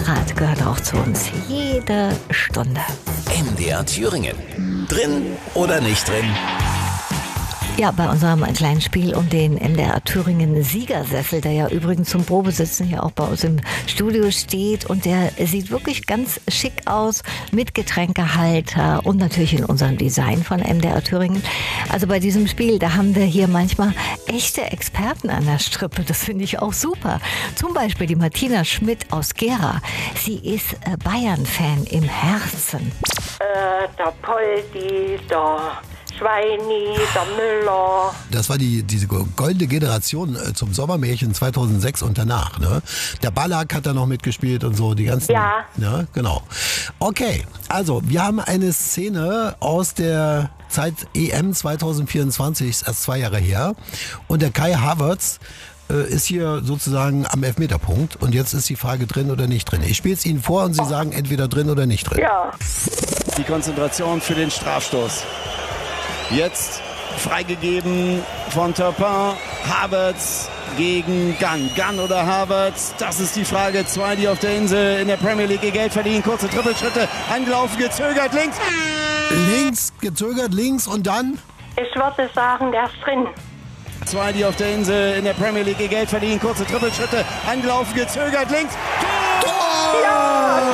Fahrrad gehört auch zu uns. Jede Stunde. MDR Thüringen. Drin oder nicht drin? Ja, bei unserem kleinen Spiel um den MDR Thüringen Siegersessel, der ja übrigens zum Probesitzen hier auch bei uns im Studio steht. Und der sieht wirklich ganz schick aus mit Getränkehalter und natürlich in unserem Design von MDR Thüringen. Also bei diesem Spiel, da haben wir hier manchmal echte Experten an der Strippe. Das finde ich auch super. Zum Beispiel die Martina Schmidt aus Gera. Sie ist Bayern-Fan im Herzen. Der Poldi, der Schweini, der Müller. Das war diese goldene Generation zum Sommermärchen 2006 und danach. Ne? Der Ballack hat da noch mitgespielt und so, die ganzen. Ja. Ne? Genau. Okay, also wir haben eine Szene aus der Zeit EM 2024, ist erst 2 Jahre her. Und der Kai Havertz ist hier sozusagen am Elfmeterpunkt. Und jetzt ist die Frage drin oder nicht drin. Ich spiele es Ihnen vor und Sie sagen entweder drin oder nicht drin. Ja. Die Konzentration für den Strafstoß. Jetzt freigegeben von Turpin. Havertz gegen Gunn. Gunn oder Havertz? Das ist die Frage. 2, die auf der Insel in der Premier League ihr Geld verdienen. Kurze Trippelschritte. Angelaufen, gezögert, links. Links, gezögert, links und dann? Ich würde sagen, der ist drin. 2, die auf der Insel in der Premier League ihr Geld verdienen. Kurze Trippelschritte. Angelaufen, gezögert, links. Tor! Ja!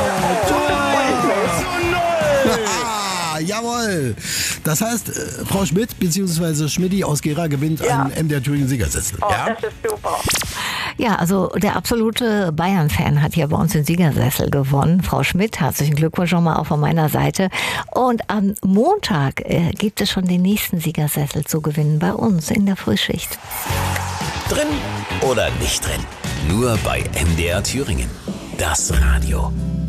Jawohl. Das heißt, Frau Schmidt bzw. Schmidti aus Gera gewinnt einen MDR Thüringen Siegersessel. Oh, ja? das ist super. Ja, also der absolute Bayern-Fan hat hier bei uns den Siegersessel gewonnen. Frau Schmidt, herzlichen Glückwunsch schon mal auch von meiner Seite. Und am Montag gibt es schon den nächsten Siegersessel zu gewinnen bei uns in der Frühschicht. Drin oder nicht drin? Nur bei MDR Thüringen. Das Radio.